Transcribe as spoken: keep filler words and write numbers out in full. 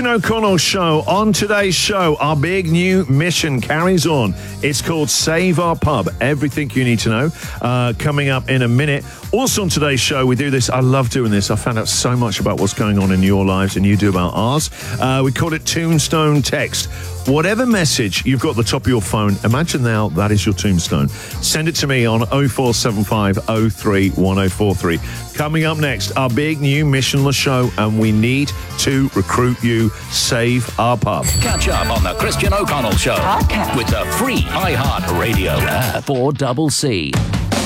Christian O'Connell Show. On today's show, our big new mission carries on. It's called Save Our Pub. Everything you need to know. Uh, coming up in a minute. Also on today's show, we do this. I love doing this. I found out so much about what's going on in your lives and you do about ours. Uh, we call it Tombstone Text. Whatever message you've got at the top of your phone, imagine now that is your tombstone. Send it to me on oh four seven five oh three one oh four three. Coming up next, our big new missionless show, and we need to recruit you. Save our pub. Catch up on the Christian O'Connell Show Podcast. with the free iHeart Radio app for Double C.